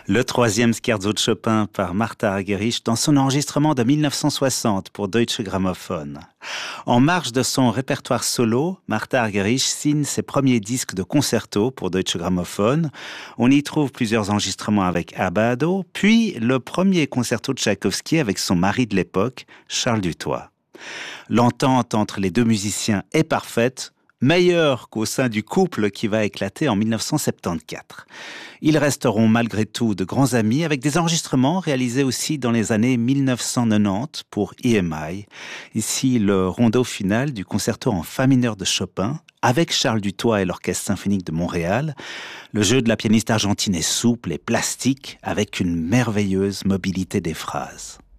Le troisième scherzo de Chopin par Martha Argerich dans son enregistrement de 1960 pour Deutsche Grammophon. En marge de son répertoire solo, Martha Argerich signe ses premiers disques de concerto pour Deutsche Grammophon. On y trouve plusieurs enregistrements avec Abbado, puis le premier concerto de Tchaïkovski avec son mari de l'époque, Charles Dutoit. L'entente entre les deux musiciens est parfaite, meilleure qu'au sein du couple qui va éclater en 1974. Ils resteront malgré tout de grands amis avec des enregistrements réalisés aussi dans les années 1990 pour EMI. Ici, le rondo final du concerto en fa mineur de Chopin avec Charles Dutoit et l'Orchestre symphonique de Montréal. Le jeu de la pianiste argentine est souple et plastique avec une merveilleuse mobilité des phrases.